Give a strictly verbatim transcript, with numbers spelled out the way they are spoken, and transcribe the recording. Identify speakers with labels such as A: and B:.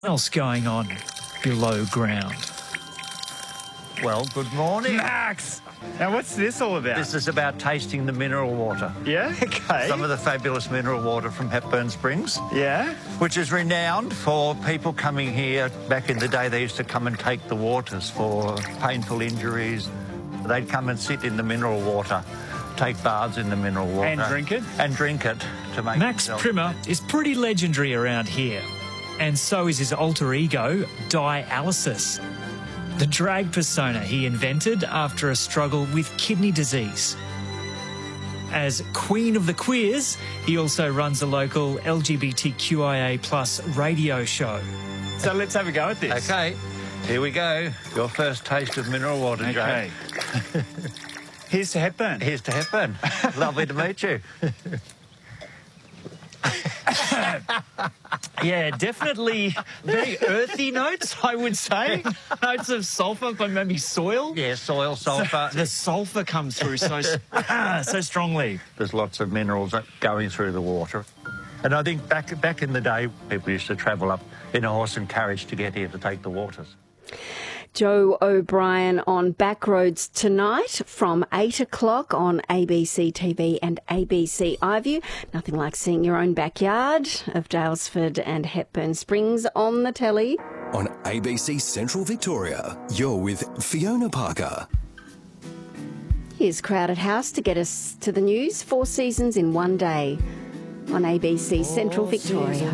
A: else going on below ground?
B: Well, good morning.
C: Max! Now, what's this all about?
B: This is about tasting the mineral water.
C: Yeah? Okay.
B: Some of the fabulous mineral water from Hepburn Springs.
C: Yeah?
B: Which is renowned for people coming here. Back in the day, they used to come and take the waters for painful injuries. They'd come and sit in the mineral water, take baths in the mineral water.
C: And drink it?
B: And drink it to make
A: Max
B: themselves
A: Primmer
B: better.
A: is pretty legendary around here. And so is his alter ego, dialysis, the drag persona he invented after a struggle with kidney disease. As Queen of the Queers, he also runs a local L G B T Q I A plus radio show.
C: So let's have a go at this.
B: Okay, here we go. Your first taste of mineral water,
C: Okay.
B: Joe.
C: Here's to Hepburn.
B: Here's to Hepburn. Lovely to meet you.
A: Yeah, definitely very earthy notes, I would say. Notes of sulphur, but maybe soil.
B: Yeah, soil, sulphur.
A: The sulphur comes through so, so strongly.
B: There's lots of minerals going through the water. And I think back back in the day, people used to travel up in a horse and carriage to get here to take the waters.
D: Joe O'Brien on Backroads tonight from eight o'clock on A B C T V and A B C iView. Nothing like seeing your own backyard of Daylesford and Hepburn Springs on the telly.
E: On A B C Central Victoria, you're with Fiona Parker.
D: Here's Crowded House to get us to the news. Four seasons in one day on A B C Central Victoria.